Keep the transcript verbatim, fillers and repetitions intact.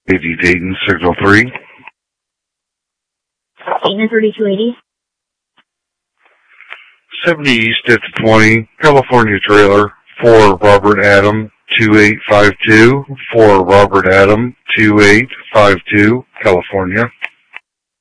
eighty Dayton, Signal three. Dayton thirty-two eighty. seventy East at the twenty, California trailer, for Robert Adam, two eight five two, for Robert Adam, two eight five two, California.